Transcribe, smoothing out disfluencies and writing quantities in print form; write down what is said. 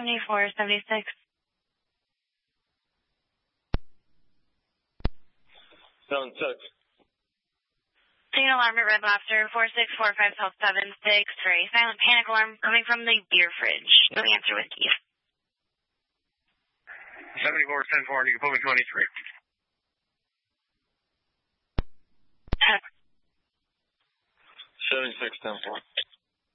7476. Zone 6. Taking alarm at Red Lobster, 4645 South 76 for a silent panic alarm coming from the beer fridge. No answer with Keith. 7410-4, you can put me 23. Uh, 7610-4.